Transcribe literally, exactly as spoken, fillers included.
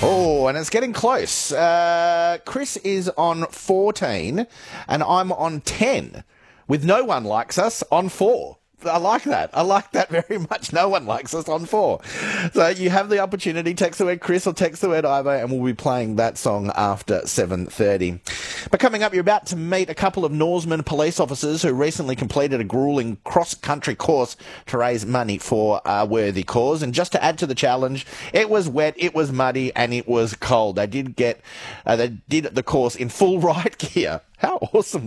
Oh, and it's getting close. Uh, Chris is on fourteen, and I'm on ten, with no one likes us on four. I like that. I like that very much. No one likes us on four. So you have the opportunity. Text the word Chris or text the word Ivo, and we'll be playing that song after seven thirty. But coming up, you're about to meet a couple of Norseman police officers who recently completed a grueling cross-country course to raise money for a worthy cause. And just to add to the challenge, it was wet, it was muddy, and it was cold. They did get, uh, they did the course in full riot gear. How awesome